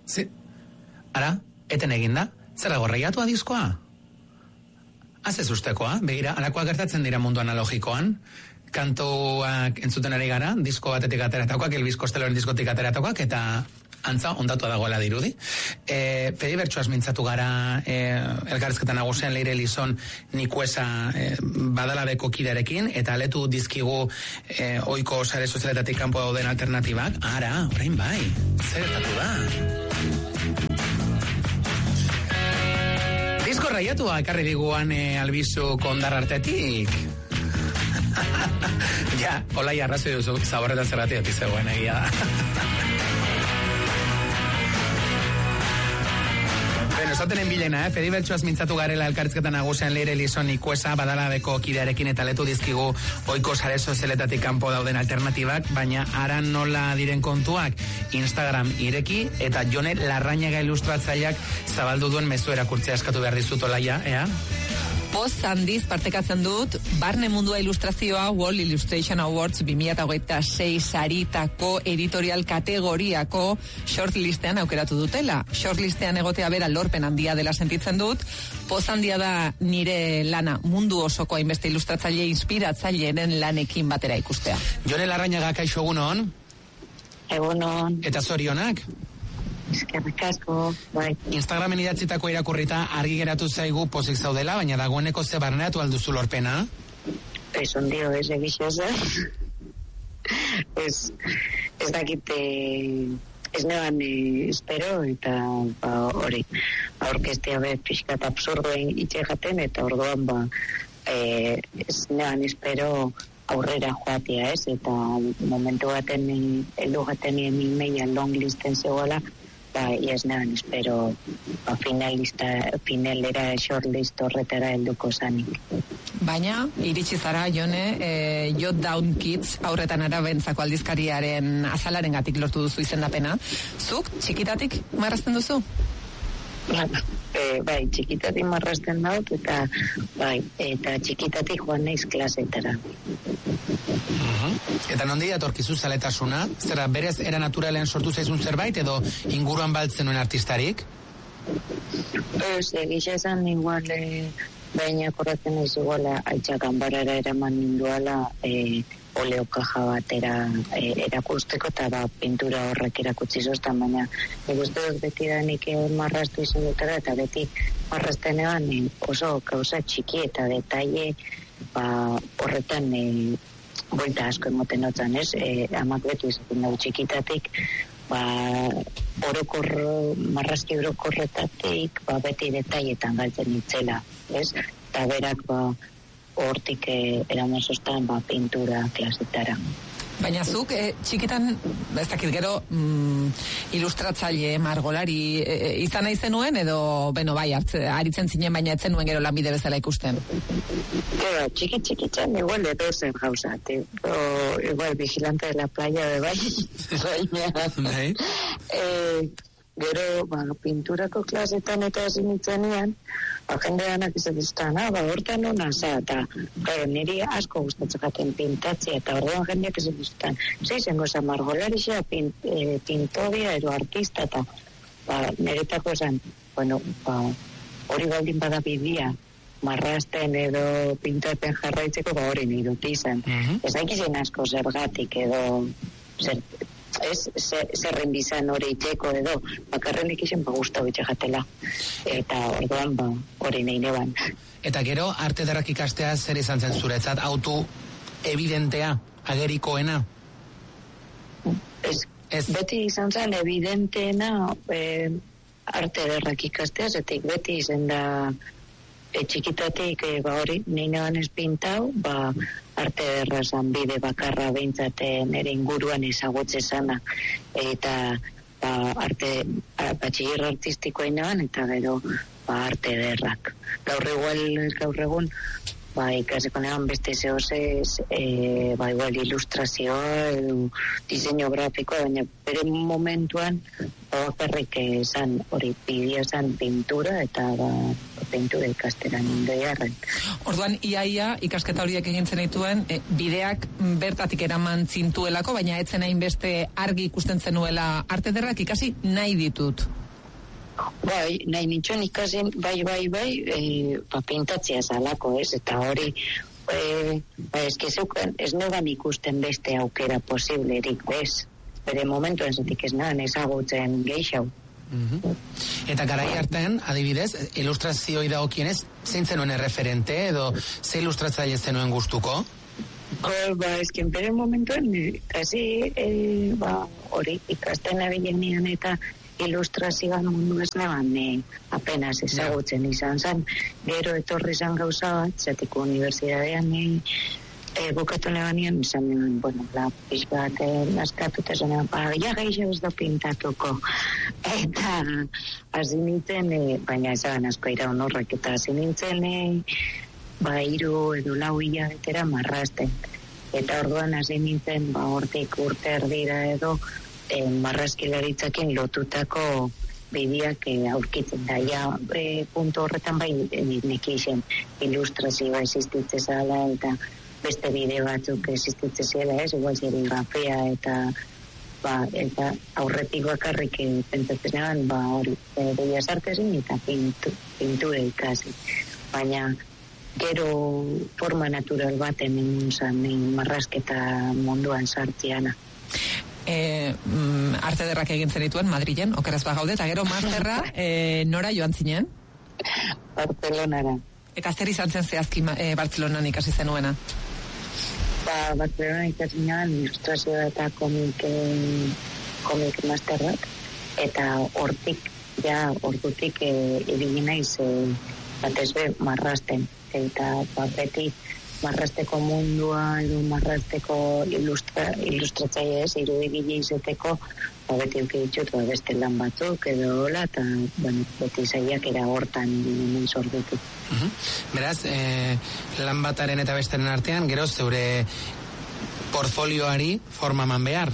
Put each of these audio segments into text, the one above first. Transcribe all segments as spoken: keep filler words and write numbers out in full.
Zi, ara, eten eginda, zerra gorreiatua diskoa? Azez ustekoa, begira, alakoa gertatzen dira mundu analogikoan, kantoak entzuten ari gara, disko batetik ateratakoak, Elvis Costelloren diskotik ateratakoak, eta antza, ondatua dagoela dirudi. E, Pedi bertsoaz mintzatu gara e, elkarrizketan nagusian Leire Lizon Nikuesa e, badalabeko kidearekin, eta aletu dizkigu e, oiko sare sozialetatik kanpo dauden alternatibak. Ara, orain bai, zer gertatu da? Disko raiatua ekarri diguan e, albizu kondar artetik. Ja, olai arrazoi duzu, zaborretan zerrati dati zegoen egia da. Bueno, esaten enbilena, eh? Pedi beltsuaz mintzatu garela elkarrizketan nagusian Leire Lizon Nikuesa badalabeko kidearekin eta letu dizkigu oiko sare sozialetatik kanpo dauden alternatibak, baina ara nola diren kontuak Instagram ireki eta Jone Larrañaga ilustratzaileak zabaldu duen mezu erakurtzea eskatu behar dizut olaia, ea? Poz handiz partekatzen dut, Barne Mundua Ilustrazioa World Illustration Awards bi mila hogeita sei saritako editorial kategoriako shortlistean aukeratu dutela. Shortlistean egotea bera lorpen handia dela sentitzen dut. Poz handia da nire lana mundu osoko hainbeste ilustratzaile inspiratzaileren lanekin batera ikustea. Jone Larrañaga, kaixo egunon? Egunon. Eta zorionak? Eskerrik asko, bai. Instagramen idatzitako irakurrita argi geratu zaigu pozik zaudela, baina dagoeneko ze barneatu alduzu lorpena? Ez ondio, ez egizioz, ez, ez dakite, ez neban eh, espero, eta ba, hori, aurkestea be pixkat absurdoen itxe jaten, eta orduan ba, eh, ez neban espero aurrera joatea, ez, eta momentu baten heldu jaten nien meia long listen zegoela, ba, iaz nean, espero ba, finalista, finalera shortlist horretara helduko zanik. Baina, iritsi zara, Jone, e, Jot Down Kids aurretan arabentzako aldizkariaren azalaren gatik lortu duzu izendapena. Zuk, txikitatik marrazten duzu? Ba, e, bai, txikitatik marrazten daut, eta bai, eta txikitatik joan naiz klasetara. Uh-huh. Eta nondi datorkizu zaletasuna? Zera, berez era naturalen sortu zaizun zerbait, edo inguruan baltzen nuen artistarik? Ez, egisa esan igual, e, baina korratzen ez iguala, aitzak anbarara eraman ninduala, e, oleo kaja batera e, erakusteko, eta ba, pintura horrek erakutsi zoztan, baina nik uste dut beti da nik marraztu izan dutera, eta beti marraztenean e, oso gauza txiki eta detaile ba, horretan e, buelta asko emoten notzan, ez? E, amak betu izaten dugu txikitatik, ba, orokor, marrazki orokorretatik, ba, beti detailetan galtzen itzela, ez? Eta berak, ba, hortik eh, eraman zoztan, ba, pintura klasetara. Baina zuk, e, txikitan, ez dakit gero, mm, ilustratzaile, margolari, e, izan nahi zenuen, edo, beno, bai, hartze, aritzen zinen, baina etzen nuen gero lanbide bezala ikusten? Gero, txiki txikitzen, igual edo zen gauza, o, igual, vigilante de la playa de bai, baina, eh, gero, ba, pinturako klasetan eta ezin itzenean, ba, jendeanak izatuztan, ah, ba, hortan hona za, eta, claro, niri asko gustatzen jaten pintatzea, eta orduan jendeak izatuztan, zei zengo za margolarixea, pin, e, pintoria, ero artista, eta, ba, niretako zen, bueno, ba, hori baldin bada bidea, marrasten edo pintapen jarraitzeko, ba, hori nire dut izan. Uh-huh. Ez dakizen asko zergatik edo, zer, ez zerren bizan hori itxeko edo, bakarren ikisen ba guztau itxegatela. Eta orduan ba hori nahi neban. Eta gero, arte derrak ikastea zer izan zen zuretzat, autu evidentea, agerikoena? Ez, ez. Beti izan zen evidenteena e, arte derrak ikastea, zetik beti izan da e, txikitatik e, ba hori, nahi neban ez pintau, ba arte derrazan bide bakarra behintzate nire inguruan ezagutze zana, eta ba, arte batxiller artistikoa inaban, eta gero ba, arte derrak. Gaur igual, gaur egun, ba, ikaseko neban beste zehozez, e, ba, igual ilustrazioa, edo diseño grafikoa, baina bere momentuan, ba, bakarrik esan, hori, bidea zan pintura, eta ba, peintura ikasteran indoiarren. Orduan, iaia ikasketa horiek egin zenituen, e, bideak bertatik eraman zintuelako, baina etzen hainbeste argi ikusten zenuela arte ederrak ikasi nahi ditut. Bai, nahi nintxon ikasen, bai, bai, bai, e, ba, pintatzea zalako, ez, eta hori, e, ba, eskizeukan, ez negan ikusten beste aukera posiblerik, bez, bere momentu enzatik ez nahan ezagutzen geixau. Mm-hmm. Eta garai hartan, adibidez, ilustrazioi dagokienez, zein zenuen erreferente, edo ze ilustratzaile zenuen gustuko? Ba, ezken bere momentuan, kasi, e, ba, hori, ikasten abilenean eta ilustrazioan mundu ez neban e, apenas ezagutzen izan zen. Gero etorri izan gauza bat, zatiko unibertsitatean e, e, bukatu nebanean, izan neban, bueno, lapis bat e, naskatu eta zen neban, ba, ja geixo ez da pintatuko. Eta hasi nintzen, e, baina ezagan asko iraun horrek, eta hasi nintzen, e, ba, hiru edo lau hilabetera marrazten. Eta orduan hasi nintzen, ba, hortik urte erdira edo, E, marrazkilaritzakin lotutako bideak e, aurkitzen da. Ja, e, puntu horretan bai e, nekixen ilustrazioa existitze zala eta beste bide batzuk existitze zela, ez, igual serigrafia eta ba, eta aurretik bakarrik e, pentsatzen eban, ba, hori, e, bellas artesin eta pintu, pintura ikasi. Baina gero forma natural baten emun zan e, marrazketa munduan sartziana. E, mm, arte derrak egin zenituen Madrilen, okeraz bagaude, eta gero masterra e, nora joan zinen? Barcelonara. Eta zer izan zen zehazki e, Barcelonan ikasi zenuena? Ba, Barcelona ikasi nuen ilustrazio eta komik, e, komik masterrak, eta hortik, ja, ordutik e, ibili naiz e, batez be marrazten, eta ba, beti marrazteko mundua edo marrazteko ilustra, ilustratzaile ez, irudegile izeteko, ba, beti ukiditxut, ba, beste lan batzuk edo hola, eta bueno, beti zaiak era hortan ginen sordutu. Uh-huh. Beraz, eh, lan bataren eta besteren artean, gero zeure portfolioari forma man behar?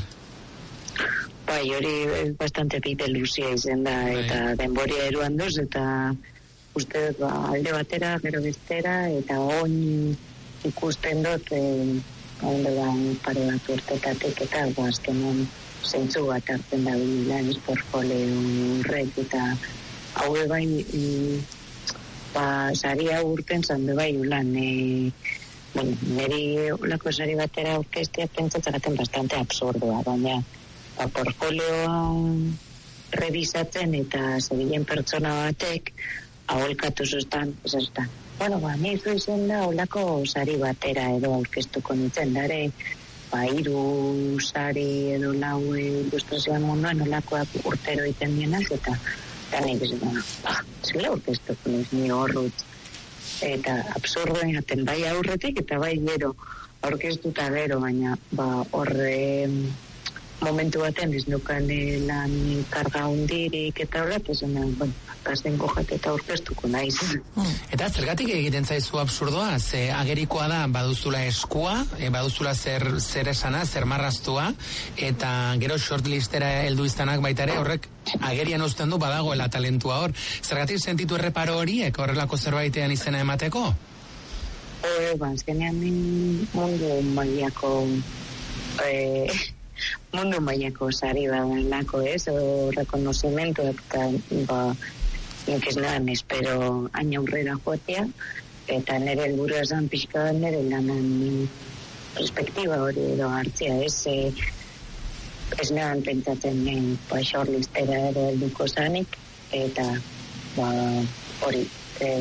Bai, hori bastante pite luzia izen da, eta denboria eruan doz, eta uste dut, ba, alde batera, gero bestera, eta oin ikusten dut e, ondoan pare bat urtetatik eta azkenean zentzu bat hartzen da bilan ez portfolio horrek eta haue bai e, ba, saria urten zan bai ulan e, bueno, niri ulako sari batera orkestia pentsatzaten bastante absurdoa, baina ba, portfolioa revisatzen eta zebilen pertsona batek aholkatu zuztan, zuztan bueno, ba, nizu izen da olako sari batera edo aurkeztuko nintzen dare, ba, iru sari edo lau ilustrazioan munduan olakoak urtero iten dienak, eta eta nik izan, ba, zela aurkeztuko nintzen horrut, eta absurdoen jaten bai aurretik, eta bai gero aurkeztuta gero, baina ba, horre momentu baten ez nukan lan karga hundirik eta horret, esan da, bueno, kastenko jate eta aurkeztuko naiz. Hmm. Eta zergatik egiten zaizu absurdoa? Ze agerikoa da baduzula eskua, e, baduzula zer, zer esana, zer marraztua, eta gero shortlistera heldu izanak baita ere horrek agerian uzten du badagoela talentua hor. Zergatik sentitu erreparo horiek horrelako zerbaitean izena emateko? Hore, ba, azkenean mundu mailako e, mundu mailako sari badalako, ez, o reconocimiento eta ba, nik ez nahan espero aina aurrera joatea, eta nire helburua esan pixka nire lanan perspektiba hori edo hartzea, ez, e, ez nahan pentsatzen e, ba, shortlistera edo helduko zanik, eta ba, hori, e,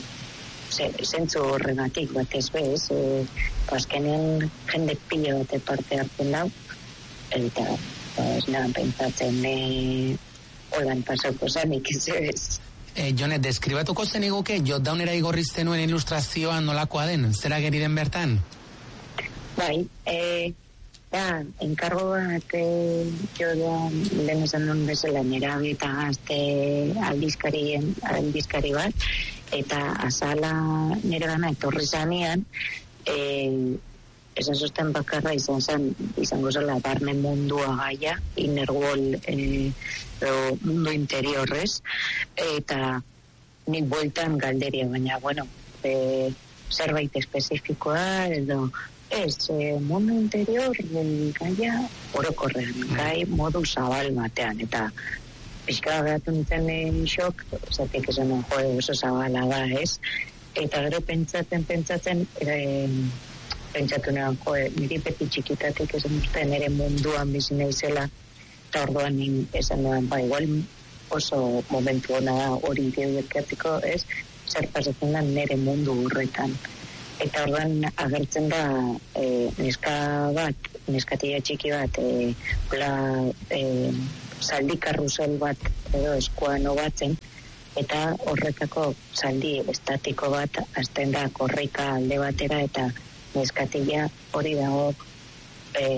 zentzu horregatik bat ez bez, e, azkenean jende pila bate parte hartzen dau, eta ba, ez nahan pentsatzen e, holan pasoko zanik ez ez. E, Jonet, deskribatuko zen iguke jotdaunera igorrizten nuen ilustrazioa nolakoa den? Zera geri den bertan? Bai, e, da, enkargo bat e, jo da, lehen esan duen bezala nera eta gazte aldizkari, aldizkari bat, eta azala nire gana etorri zanean, e, esan zuzten bakarra izan zen, izango zela barne mundua gaia, inner wall, e, mundu interiorrez, eta nik bueltan galderia, baina, bueno, e, zerbait espezifikoa, edo, ez, e, mundu interior, e, gaia orokorrean, gai modu zabal batean, eta pixka behatu nintzen e, xok, zatik esan jo, oso zabala da, ez? Eta gero pentsatzen, pentsatzen, e, pentsatu nahan, jo, niri beti txikitatik esan dute, nire munduan bizi naizela, eta orduan esan nahan, ba, igual oso momentu hona da hori ideurkatiko, ez? Zer pasatzen da nire mundu horretan. Eta orduan agertzen da e, neska bat, neskatila txiki bat, e, pla, e, zaldi karrusel bat edo eskuan obatzen, eta horretako zaldi estatiko bat hasten da korrika alde batera, eta neskatila hori dago e,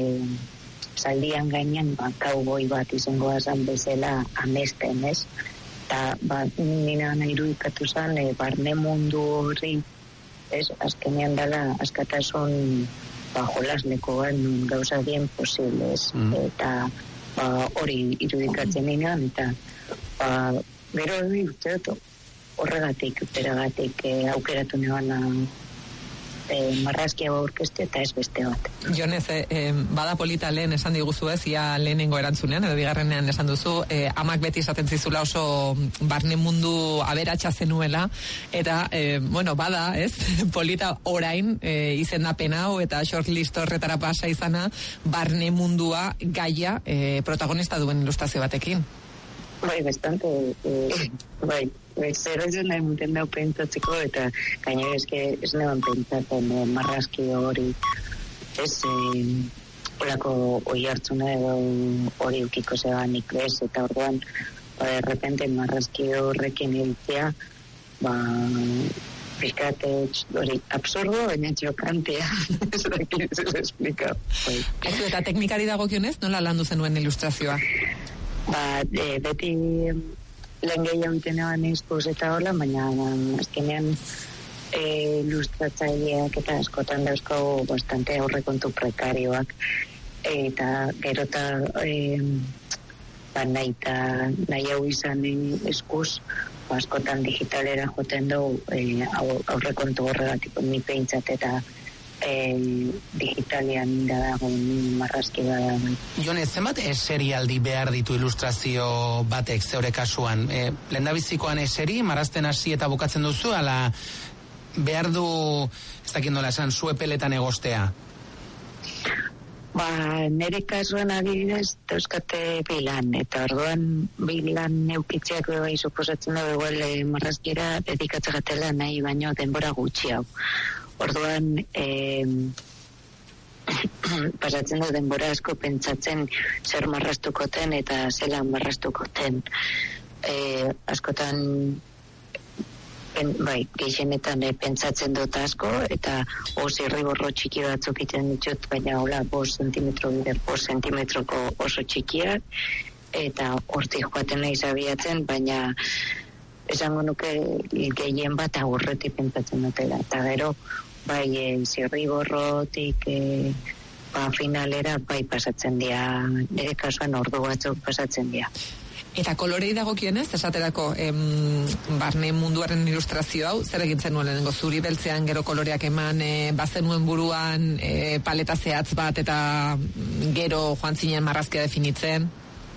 zaldian gainean ba, kauboi bat izango azan bezala amesten, ez? Eta ba, nina nahi irudikatu zen, e, barne mundu hori, ez? Azkenean dela askatasun ba, jolasleko bat gauza bien posibles, mm. eta ba, hori irudikatzen ninan, eta ba, gero hori uste dut horregatik, uteragatik e, aukeratu neban E, marrazkia aurkezte eta ez beste bat. Jonez, e, bada polita lehen esan diguzu ez, ia lehenengo erantzunean, edo bigarrenean esan duzu, e, amak beti esaten zizula oso barne mundu aberatsa zenuela, eta, e, bueno, bada, ez, polita orain e, izendapena hau eta shortlist horretara pasa izana, barne mundua gaia e, protagonista duen ilustrazio batekin. Bai, bastante, eh, bai, zer ez nahi muten dau pentsatzeko, eta gainera eske ez neban pentsatzen eh, marrazki hori, ez, eh, olako oi hartzuna edo hori ukiko zeban ikles, eta orduan, ba, de repente marrazki horrekin hiltzea, ba, pixkate hori absurdo, baina txokantea, ez dakit ez esplika. Bai. Ez eta teknikari dagokionez, nola landu zenuen ilustrazioa? Ba, e, beti lehen gehiago itenean izpuz eta hola, baina azkenean e, ilustratzaileak eta askotan dauzko bastante aurrekontu prekarioak, eta gero eta e, ba, nahi eta nahi hau izan eskuz, ba, askotan digitalera joten dugu e, aurrekontu horregatik ni peintzat eta E, digitalian da dago marrazki da dago. Jonez, zenbat eserialdi behar ditu ilustrazio batek zeure kasuan? E, lehendabizikoan eseri, marrazten hasi eta bukatzen duzu, ala behar du, ez dakit nola esan, suepeletan egostea? Ba, nire kasuan adibidez, dauzkate bilan, eta orduan bilan neukitzeak bai suposatzen dugu igual marrazkira dedikatzegatela nahi baino denbora gutxi hau. Orduan, eh, pasatzen da denbora asko pentsatzen zer marraztukoten eta zelan marraztukoten. Eh, askotan, pen, bai, gehienetan eh, pentsatzen dut asko, eta oso irriborro txiki batzuk iten ditut, baina hola, bost zentimetro bider, bost zentimetroko oso txikiak, eta hortik joaten nahi zabiatzen, baina esango nuke gehien bat agurretik pentsatzen dutela, eta gero, bai, e, zirriborrotik e, ba, finalera bai pasatzen dira, nire kasuan ordu batzuk pasatzen dira. Eta kolorei dagokionez, esaterako em, barne munduaren ilustrazio hau, zer egintzen nuen lehenengo zuri beltzean gero koloreak eman, e, bazenuen buruan e, paleta zehatz bat eta gero joan zinen marrazkia definitzen?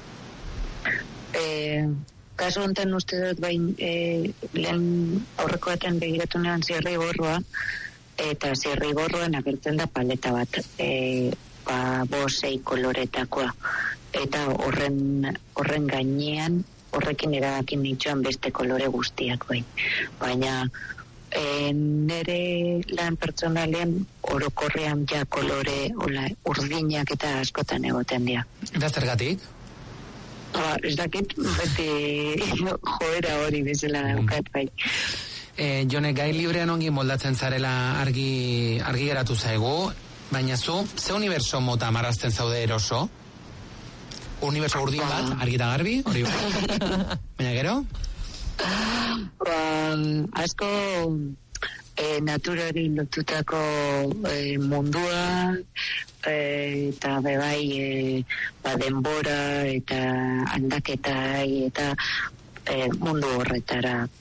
E, kasu honetan uste dut bain e, lehen aurrekoetan begiratu nean zirriborroa, eta zirriborroan agertzen da paleta bat, e, ba, bosei koloretakoa, eta horren, horren gainean, horrekin erabakin nitxoan beste kolore guztiak bai. Baina e, nire lan pertsonalean orokorrean ja kolore ola, urdinak eta askotan egoten dira. Eta zergatik? Ba, ez dakit beti joera hori bezala daukat bai. E, Jone, gai librean ongi moldatzen zarela argi, argi geratu zaigu, baina zu, ze uniberso mota marrazten zaude eroso? Uniberso urdin bat, argi eta garbi, hori bat. Baina gero? Ba, asko e, naturari lotutako e, mundua, e, eta bebai e, ba, denbora eta aldaketai eta e, mundu horretara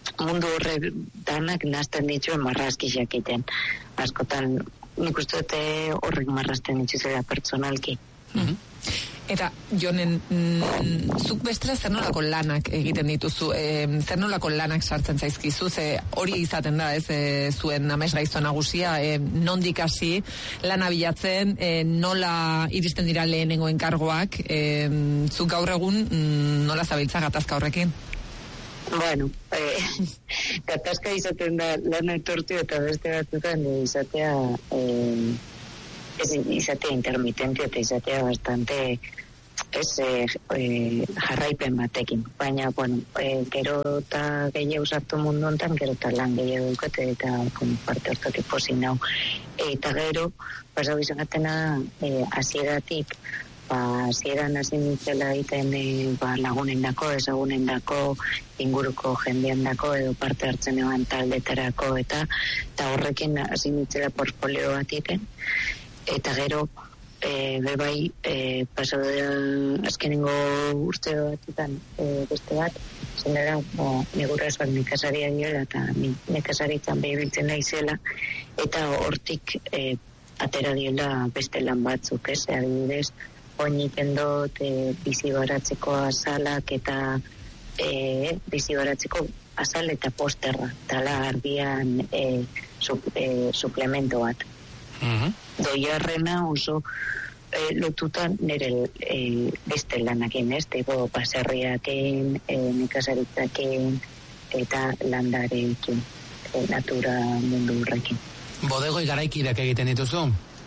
mundu horre danak nazten dituen marrazkixak iten. Askotan, nik uste dute horrek marrazten dituzela pertsonalki. Mm-hmm. Eta, Jonen, mm, zuk bestela zer nolako lanak egiten dituzu, e, zer nolako lanak sartzen zaizkizu, ze hori izaten da, ez, e, zuen amesgaizto nagusia, e, nondik hasi lana bilatzen, e, nola iristen dira lehenengo enkargoak, e, zuk gaur egun mm, nola zabiltza gatazka horrekin? Bueno, eh, gatazka izaten da lana etortu eta beste batzutan izatea... Eh, ez izatea intermitente eta izatea bastante ez eh, eh, jarraipen batekin, baina bueno, eh, gero eta gehiago sartu mundu hontan, gero eta lan gehiago dukate eta kon, parte hortatik posin nau, eta gero pasau izan gatena eh, hasieratik ba, hasieran hasi nintzela egiten eh, ba, lagunen dako, ezagunen dako, inguruko jendean dako, edo parte hartzen eban taldetarako, eta eta horrekin hasi nintzela portfolio bat egiten. Eta gero, e, bebai, e, pasabea azkenengo urte batetan e, beste bat, zenera, negurra esbak nekasaria diola, eta nekasaritzan behibiltzen naizela, eta hortik e, atera diola beste lan batzuk, ez? Adibidez, oiniten dut e, bizi baratzeko azalak eta e, bizi baratzeko azal eta posterra, tala ardian e, sup, e, suplemento bat. Mhm. Doiarrena oso e, lotutan nire e, beste lanakin, ez? Tego baserriakin, e, nekazaritzakin eta landarekin, e, natura mundu horrekin. Bodegoi garaikideak egiten dituzu?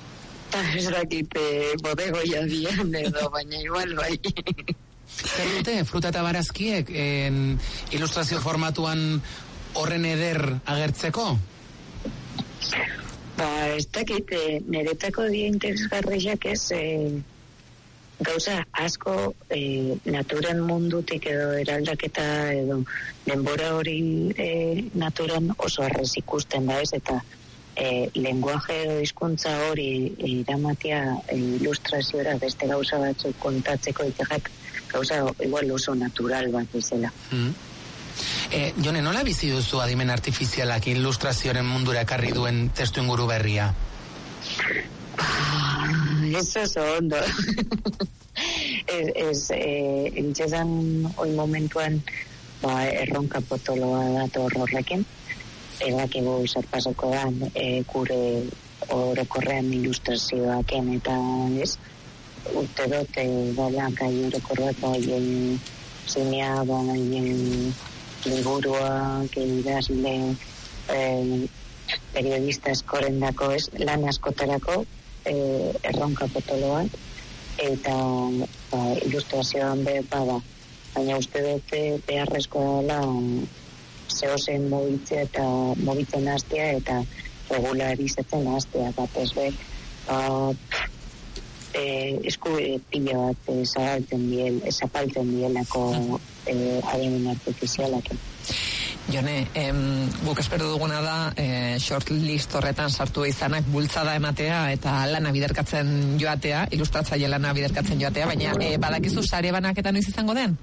Ez dakit e, bodegoia dian edo, baina igual bai. Zer dute, fruta eta barazkiek en, ilustrazio formatuan horren eder agertzeko? Ba, ez dakit, e, niretako dia interesgarriak ez, e, gauza asko e, naturan mundutik edo eraldaketa edo denbora hori e, naturan oso arrez ikusten da ez, eta e, lenguaje edo hizkuntza hori iramatia e, ilustraziora beste gauza batzuk kontatzeko itegak gauza igual oso natural bat izela. Mm. Eh, Jone, nola bizi duzu adimen artifizialak ilustrazioaren mundura ekarri duen testu inguru berria? Ah, ez oso ondo. ez, ez eh, entxezan hoi momentuan ba, erronka potoloa dator horrekin. Edakigu zer pasako da e, gure orokorrean ilustrazioaken eta ez, urte dut e, dala gai orokorreak baien zinea, baien liburuak, idazle, eh, periodista eskoren dako, ez, lan askotarako eh, erronka potoloak, eta ba, ilustrazioan be, bada, baina uste dute beharrezko dela zehozen mobitzea eta mobitzen hastea eta regularizatzen hastea bat ez be, ba, eh, esku eh, pila bat eh, zabaltzen diel, zapaltzen dielako eh, adimen artifizialak. Jone, em, guk espero duguna da eh, short list horretan sartu izanak bultzada ematea eta lana biderkatzen joatea, ilustratzaile lana biderkatzen joatea, baina eh, badakizu sare banaketa noiz izango den?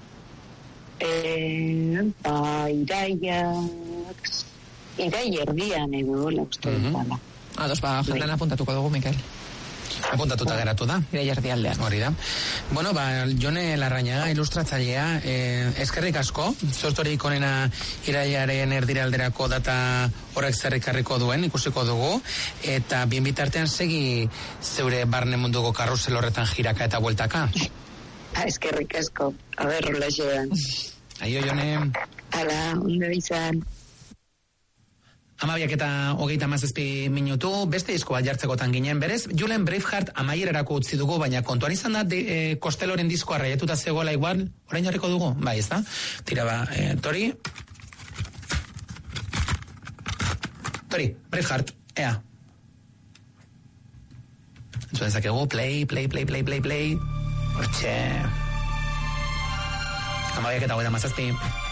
Eh, ba, iraiak irai erdian edo la uste dut bala. Ados, ba, jendan apuntatuko dugu, Mikel. Apuntatuta geratu da. Irai erdialdean. Hori da. Bueno, ba, Jone Larrañaga, ilustratzailea, eh, eskerrik asko, zortorik onena iraiaren erdiralderako data horrek zerrikarriko duen, ikusiko dugu, eta bien bitartean segi zeure barne munduko karrusel horretan jiraka eta bueltaka. Eskerrik asko, aberrola xean. Aio, Jone. Hala, ondo izan. Amabiak eta hogeita mazazpi minutu, beste diskoa jartzekotan ginen berez, Julen Braveheart amaierarako utzi dugu, baina kontuan izan da de, e, Costelloren diskoa raietuta zegoela igual, orain jarriko dugu, bai ez da? Tira ba, e, Tori. Tori, Braveheart, ea. Entzuen zakegu, play, play, play, play, play, play. Hortxe. Amabiak eta hogeita mazazpi.